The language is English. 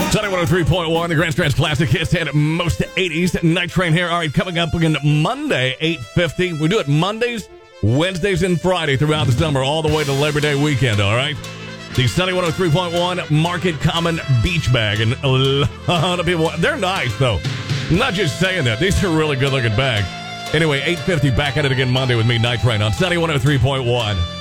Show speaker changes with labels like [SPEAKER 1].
[SPEAKER 1] Sunny 103.1, the Grand Strands Classic Hits and most 80s. Night Train here. All right, coming up again Monday, 8:50. We do it Mondays, Wednesdays, and Friday throughout the summer, all the way to Labor Day weekend, all right? The Sunny 103.1 Market Common Beach Bag. And a lot of people, they're nice, though. I'm not just saying that. These are really good-looking bags. Anyway, 8:50, back at it again Monday with me, Night Train, on Sunny 103.1.